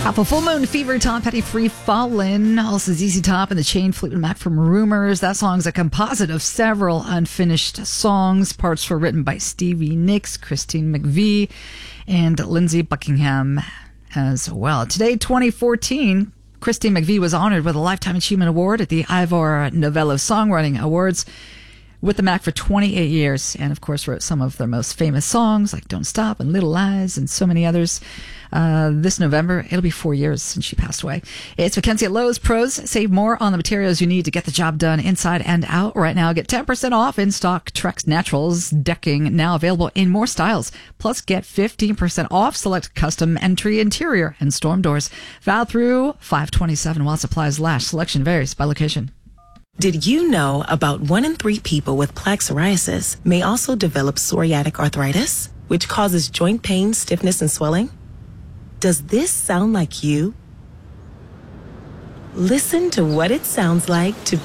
Off of Full Moon Fever, Tom Petty, Free Fallin', also ZZ Top and the Chain, Fleetwood Mac from Rumors. That song's a composite of several unfinished songs. Parts were written by Stevie Nicks, Christine McVie, and Lindsey Buckingham as well. Today, 2014, Christine McVie was honored with a Lifetime Achievement Award at the Ivor Novello Songwriting Awards with the Mac for 28 years, and of course wrote some of their most famous songs like Don't Stop and Little Lies and so many others. This November, it'll be 4 years since she passed away. It's Mackenzie at Lowe's. Pros, save more on the materials you need to get the job done inside and out. Right now, get 10% off in stock Trex Naturals decking, now available in more styles. Plus, get 15% off select custom entry interior and storm doors. Valid through 5/27 while supplies last. Selection varies by location. Did you know about 1 in 3 people with plaque psoriasis may also develop psoriatic arthritis, which causes joint pain, stiffness, and swelling? Does this sound like you? Listen to what it sounds like to